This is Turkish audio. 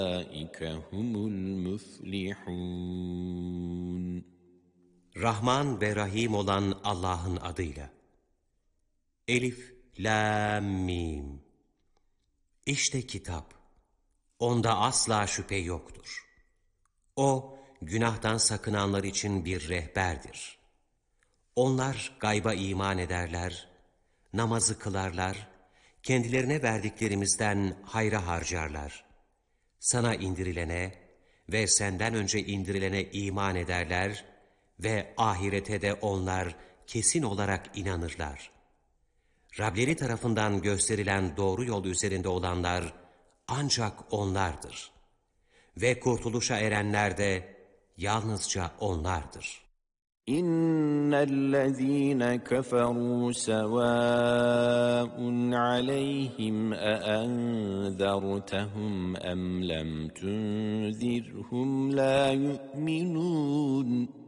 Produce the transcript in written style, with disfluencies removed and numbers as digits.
humul muflihun. Rahman ve Rahim olan Allah'ın adıyla. Elif, Lam, Mim. İşte kitap. Onda asla şüphe yoktur. O, günahtan sakınanlar için bir rehberdir. Onlar gayba iman ederler, namazı kılarlar, kendilerine verdiklerimizden hayra harcarlar. Sana indirilene ve senden önce indirilene iman ederler ve ahirete de onlar kesin olarak inanırlar. Rableri tarafından gösterilen doğru yol üzerinde olanlar ancak onlardır. Ve kurtuluşa erenler de yalnızca onlardır. İnnellezîne keferû sevâun aleyhim enzertehum em lem tunzirhum la yu'minûn.